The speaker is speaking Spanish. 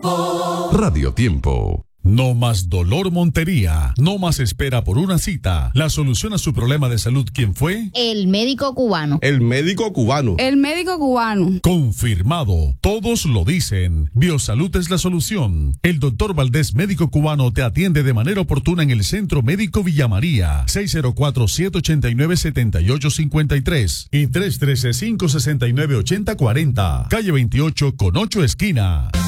Tiempo. Radio Tiempo. No más dolor Montería, no más espera por una cita. La solución a su problema de salud, ¿quién fue? El médico cubano. El médico cubano. El médico cubano. Confirmado, todos lo dicen. Biosalud es la solución. El doctor Valdés, médico cubano, te atiende de manera oportuna en el Centro Médico Villa María, 604-789-7853 y 313-569-8040, calle 28 con 8 esquina.